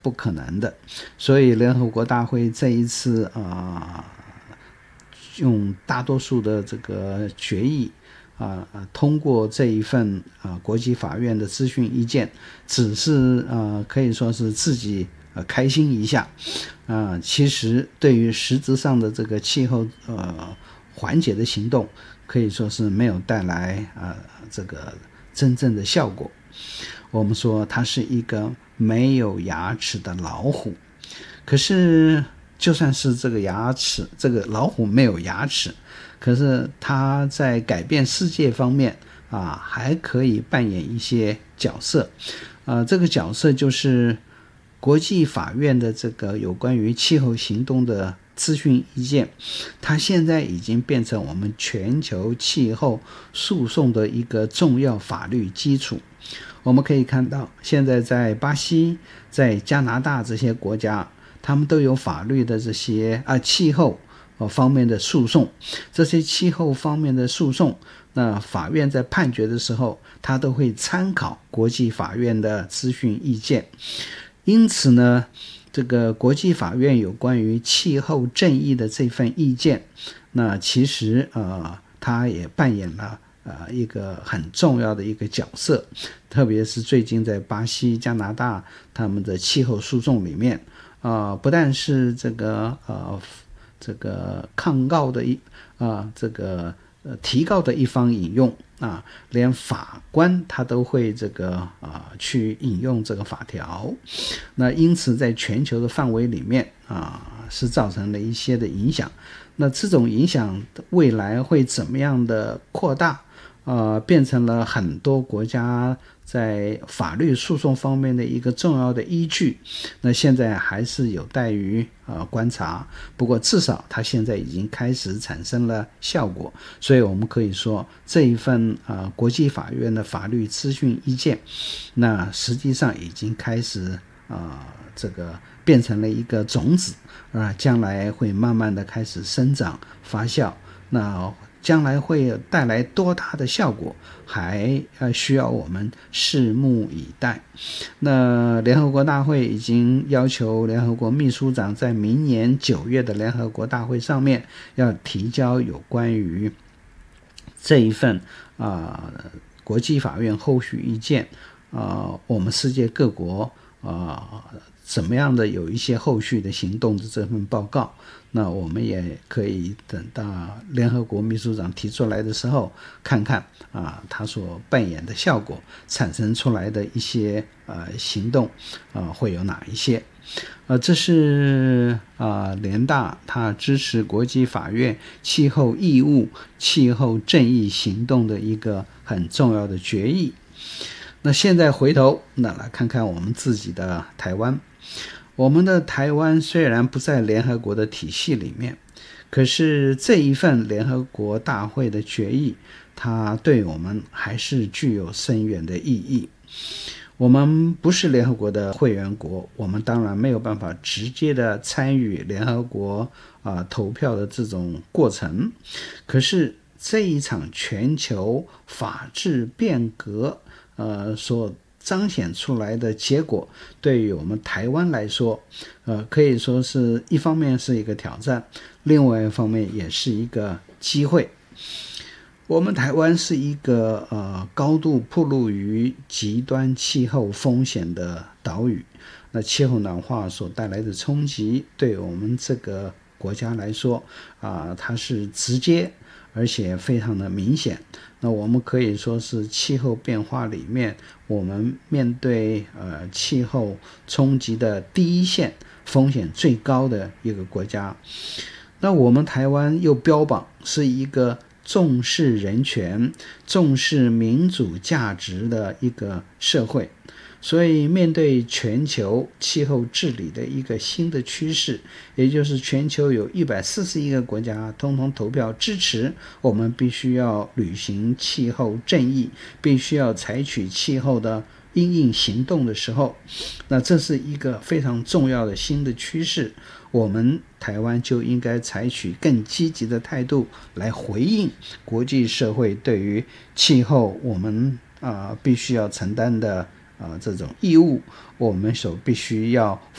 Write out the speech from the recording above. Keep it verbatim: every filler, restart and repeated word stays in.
不可能的。所以联合国大会这一次啊、呃，用大多数的这个决议啊、呃，通过这一份啊、呃、国际法院的咨询意见，只是呃可以说是自己呃开心一下啊、呃，其实对于实质上的这个气候呃缓解的行动，可以说是没有带来啊、呃、这个真正的效果。我们说它是一个没有牙齿的老虎，可是就算是这个牙齿，这个老虎没有牙齿，可是它在改变世界方面啊，还可以扮演一些角色。啊，这个角色就是国际法院的这个有关于气候行动的咨询意见，它现在已经变成我们全球气候诉讼的一个重要法律基础。我们可以看到，现在在巴西、在加拿大这些国家，他们都有法律的这些啊气候方面的诉讼。这些气候方面的诉讼，那法院在判决的时候，他都会参考国际法院的咨询意见。因此呢，这个国际法院有关于气候正义的这份意见，那其实呃，它也扮演了呃一个很重要的一个角色，特别是最近在巴西、加拿大他们的气候诉讼里面，啊、呃，不但是这个呃这个抗告的一啊、呃、这个呃提告的一方引用啊，连法官他都会这个啊、呃、去引用这个法条。那因此在全球的范围里面啊、呃、是造成了一些的影响。那这种影响未来会怎么样的扩大？呃，变成了很多国家在法律诉讼方面的一个重要的依据。那现在还是有待于呃观察，不过至少它现在已经开始产生了效果。所以我们可以说，这一份呃国际法院的法律咨询意见，那实际上已经开始呃这个变成了一个种子啊，将来会慢慢的开始生长发酵。那将来会带来多大的效果，还呃需要我们拭目以待。那联合国大会已经要求联合国秘书长在明年九月的联合国大会上面要提交有关于这一份啊、呃、国际法院后续意见啊、呃，我们世界各国啊、呃、怎么样的有一些后续的行动的这份报告。那我们也可以等到联合国秘书长提出来的时候，看看啊他所扮演的效果，产生出来的一些呃行动啊会有哪一些？呃，这是啊联大他支持国际法院气候义务、气候正义行动的一个很重要的决议。那现在回头那来看看我们自己的台湾。我们的台湾虽然不在联合国的体系里面，可是这一份联合国大会的决议，它对我们还是具有深远的意义。我们不是联合国的会员国，我们当然没有办法直接的参与联合国啊、呃、投票的这种过程。可是这一场全球法治变革呃所彰显出来的结果，对于我们台湾来说，呃，可以说是一方面是一个挑战，另外一方面也是一个机会。我们台湾是一个呃高度暴露于极端气候风险的岛屿，那气候暖化所带来的冲击，对我们这个国家来说啊、呃，它是直接而且非常的明显。那我们可以说是气候变化里面，我们面对呃气候冲击的第一线风险最高的一个国家。那我们台湾又标榜是一个重视人权、重视民主价值的一个社会，所以面对全球气候治理的一个新的趋势，也就是全球有一百四十一个国家通通投票支持，我们必须要履行气候正义，必须要采取气候的因应行动的时候，那这是一个非常重要的新的趋势，我们台湾就应该采取更积极的态度来回应国际社会对于气候我们啊、呃、必须要承担的啊、呃、这种义务，我们所必须要